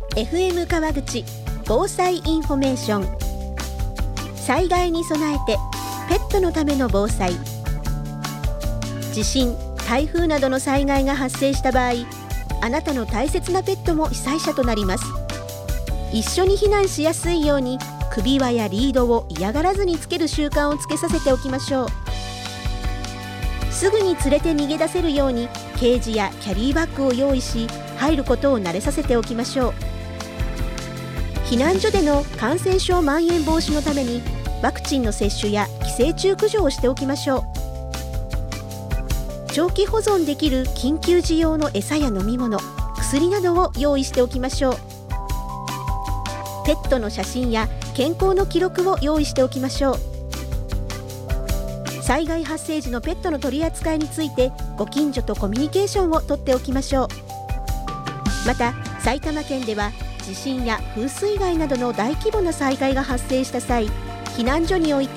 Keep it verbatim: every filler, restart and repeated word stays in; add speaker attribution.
Speaker 1: エフエム 川口防災インフォメーション。災害に備えてペットのための防災。地震、台風などの災害が発生した場合、あなたの大切なペットも被災者となります。一緒に避難しやすいように首輪やリードを嫌がらずにつける習慣をつけさせておきましょう。すぐに連れて逃げ出せるようにケージやキャリーバッグを用意し、入ることを慣れさせておきましょう。避難所での感染症蔓延防止のためにワクチンの接種や寄生虫駆除をしておきましょう。長期保存できる緊急時用の餌や飲み物、薬などを用意しておきましょう。ペットの写真や健康の記録を用意しておきましょう。災害発生時のペットの取り扱いについてご近所とコミュニケーションをとっておきましょう。また埼玉県では地震や風水害などの大規模な災害が発生した際、避難所において